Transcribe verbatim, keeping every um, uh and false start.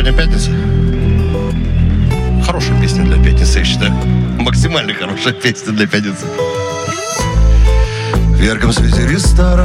Сегодня пятница. Хорошая песня для пятницы, я считаю. Максимально хорошая песня для пятницы. В ярком свете ресторана